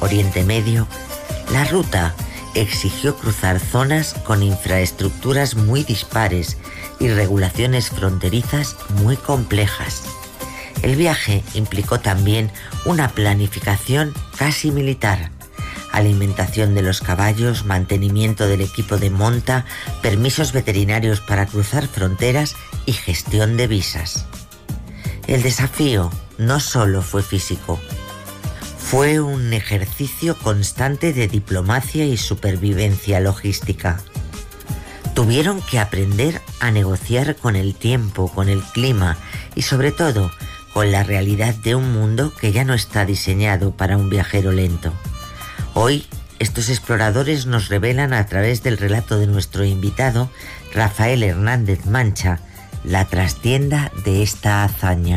Oriente Medio, la ruta exigió cruzar zonas con infraestructuras muy dispares y regulaciones fronterizas muy complejas. El viaje implicó también una planificación casi militar: alimentación de los caballos, mantenimiento del equipo de monta, permisos veterinarios para cruzar fronteras y gestión de visas. El desafío no solo fue físico, fue un ejercicio constante de diplomacia y supervivencia logística. Tuvieron que aprender a negociar con el tiempo, con el clima y sobre todo con la realidad de un mundo que ya no está diseñado para un viajero lento. Hoy, estos exploradores nos revelan a través del relato de nuestro invitado, Rafael Hernández Mancha, la trastienda de esta hazaña.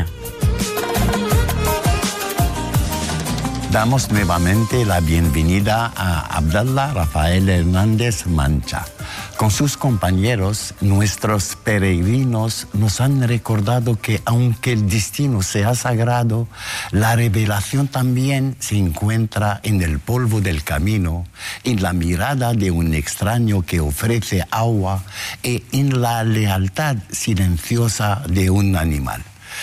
Damos nuevamente la bienvenida a Abdallah Rafael Hernández Mancha. Con sus compañeros, nuestros peregrinos nos han recordado que aunque el destino sea sagrado, la revelación también se encuentra en el polvo del camino, en la mirada de un extraño que ofrece agua y en la lealtad silenciosa de un animal.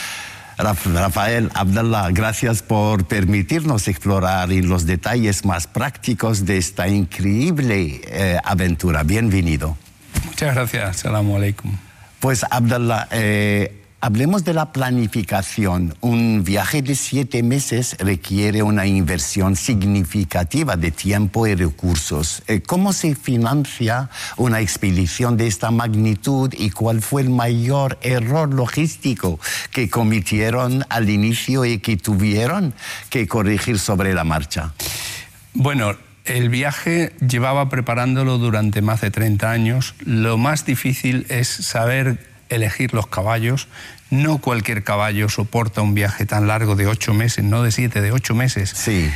Rafael, Abdallah, gracias por permitirnos explorar en los detalles más prácticos de esta increíble aventura. Bienvenido. Muchas gracias. Assalamu alaikum. Pues, Abdallah, hablemos de la planificación. Un viaje de 7 meses requiere una inversión significativa de tiempo y recursos. ¿Cómo se financia una expedición de esta magnitud y cuál fue el mayor error logístico que cometieron al inicio y que tuvieron que corregir sobre la marcha? Bueno, el viaje llevaba preparándolo durante más de 30 años. Lo más difícil es saber elegir los caballos. No cualquier caballo soporta un viaje tan largo de 8 meses, no de 7, de 8 meses. Sí.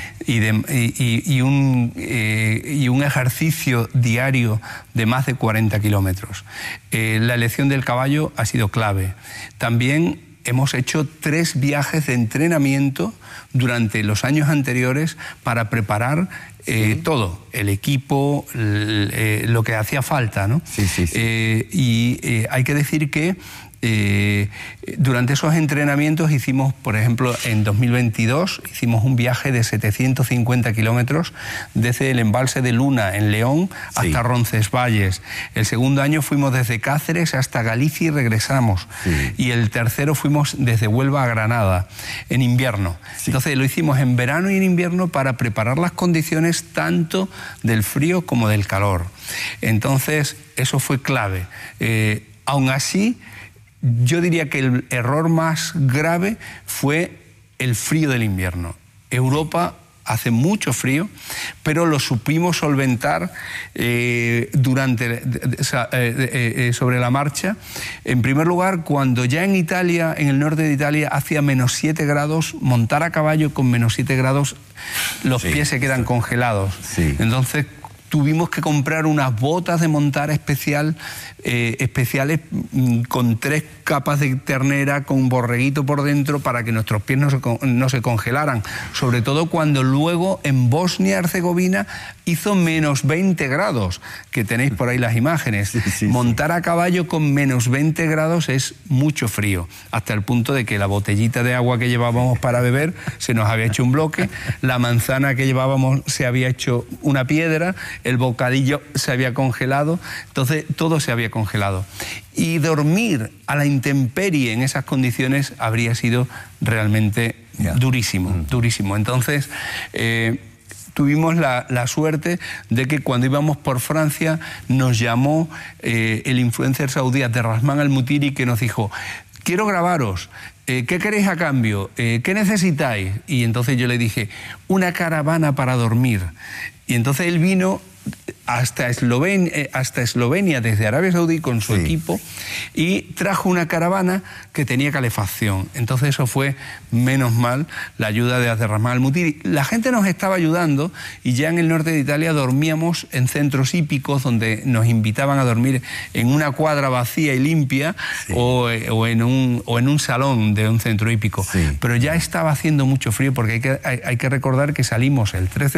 Y un ejercicio diario de más de 40 kilómetros. La elección del caballo ha sido clave. También hemos hecho 3 viajes de entrenamiento durante los años anteriores para preparar todo, el equipo, lo que hacía falta, ¿no? Sí. Hay que decir que durante esos entrenamientos hicimos, por ejemplo, en 2022 hicimos un viaje de 750 kilómetros desde el embalse de Luna en León hasta Roncesvalles. El segundo año fuimos desde Cáceres hasta Galicia y regresamos. Y el tercero fuimos desde Huelva a Granada en invierno. Entonces lo hicimos en verano y en invierno para preparar las condiciones tanto del frío como del calor. Entonces eso fue clave. Aún así, yo diría que el error más grave fue el frío del invierno. Europa hace mucho frío, pero lo supimos solventar sobre la marcha. En primer lugar, cuando ya en Italia, en el norte de Italia, hacía -7 grados, montar a caballo con -7 grados, los pies se quedan congelados. Entonces tuvimos que comprar unas botas de montar especiales con 3 capas de ternera, con borreguito por dentro, para que nuestros pies no se congelaran. Sobre todo cuando luego en Bosnia-Herzegovina hizo -20 grados, que tenéis por ahí las imágenes. Montar a caballo con -20 grados es mucho frío, hasta el punto de que la botellita de agua que llevábamos para beber se nos había hecho un bloque, la manzana que llevábamos se había hecho una piedra, el bocadillo se había congelado, entonces todo se había congelado. Y dormir a la intemperie en esas condiciones habría sido realmente durísimo, durísimo. Entonces tuvimos la suerte de que cuando íbamos por Francia nos llamó el influencer saudí Abderrahman Al-Mutiri, que nos dijo: quiero grabaros, ¿qué queréis a cambio? ¿Qué necesitáis? Y entonces yo le dije: una caravana para dormir. Y entonces él vino hasta Eslovenia desde Arabia Saudí con su equipo y trajo una caravana que tenía calefacción. Entonces eso fue, menos mal, la ayuda de Abderrahman Al-Mutiri. La gente nos estaba ayudando y ya en el norte de Italia dormíamos en centros hípicos donde nos invitaban a dormir en una cuadra vacía y limpia o en un salón de un centro hípico. Pero ya estaba haciendo mucho frío porque hay que recordar que salimos el 13